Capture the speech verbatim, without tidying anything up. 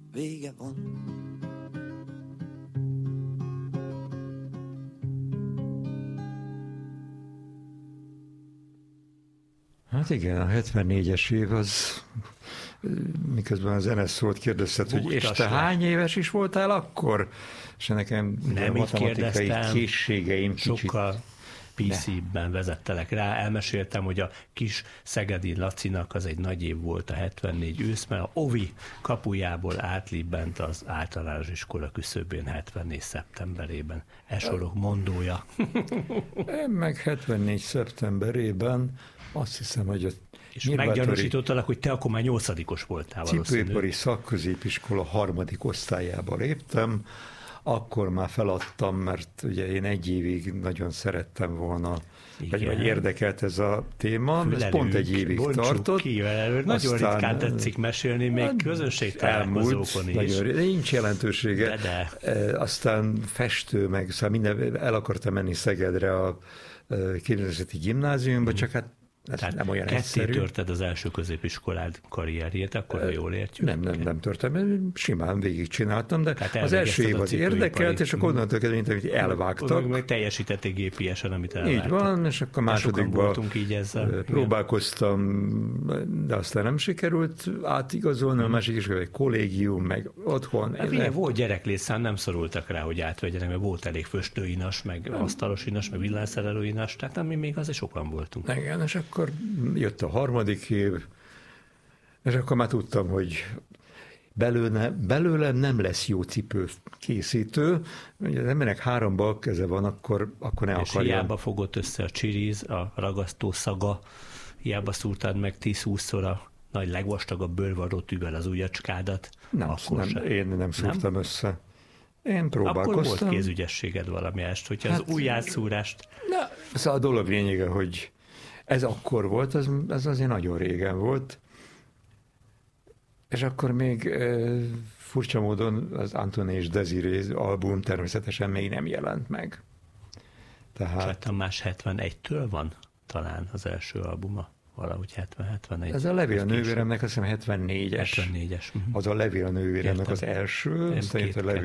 vége van. Hát igen, a hetvennégyes év az, miközben a zene szólt, kérdezted, hogy és te le. hány éves is voltál akkor? És nekem nem a matematikai készségeim sokkal pé cé-ben vezettelek rá. Elmeséltem, hogy a kis szegedi Lacinak az egy nagy év volt a hetvennégy ősz, mert a Ovi kapujából átlibbent az általános iskola küszöbén hetvennégy szeptemberében. Esorok mondója. Én meg hetvennégy szeptemberében azt hiszem, hogy a és meggyanúsítottalak, hogy te akkor már nyolcadikos voltál valószínű. Cipőipari szakközépiskola harmadik osztályába léptem, akkor már feladtam, mert ugye én egy évig nagyon szerettem volna, vagy, vagy érdekelt ez a téma, ez pont egy évig tartott. Ki, nagyon aztán ritkán tetszik mesélni, még közönségtalálkozókon is. Nagyon, de nincs jelentősége. De, de. Aztán festő, meg szóval minden, el akartam menni Szegedre a képzőművészeti gimnáziumba, mm. csak hát ez nem olyan egyszerű. Ketté törted az első középiskolád karrierjét, akkor e, jól értjük? Nem, nem, nem törtem, simán végigcsináltam, de az első év az érdekelt, és akkor onnantól kezdve, hogy elvágtak. Meg teljesítették gépiesen, amit elvágtak. Így van, és akkor másodikban próbálkoztam, de aztán nem sikerült átigazolni, a másik is egy kollégium, meg otthon. Hát ugye volt gyereklétszám, nem szorultak rá, hogy átvegyenek, mert volt elég föstőinas, meg asztalosinas, meg villanyszerelőinas, tehát ami még azért sokan voltunk. Igen, és akkor jött a harmadik év, és akkor már tudtam, hogy belőle, belőlem nem lesz jó cipőkészítő. Ugye az embernek három balkeze van, akkor, akkor ne és akarjam. hiába fogott össze a csiriz, a ragasztó szaga, hiába szúrtad meg tíz-húszszor a nagy legvastagabb bőrvarró tűvel az ujjacskádat. Nem, nem én nem szúrtam nem? össze. Én próbálkoztam. Akkor volt kézügyességed valami est, hogyha hát, az ujjászúrást... Na, szóval a dolog lényege, hogy ez akkor volt, az, az azért nagyon régen volt, és akkor még e, furcsa módon az Antoine és Desiree album természetesen még nem jelent meg. Tehát... a más hetvenegytől van talán az első albuma, valahogy hetven-hetvenegy. Ez a Levél a nővéremnek azt hiszem hetvennégyes. hetvennégyes. Uh-huh. Az a Levél a nővéremnek az első, két,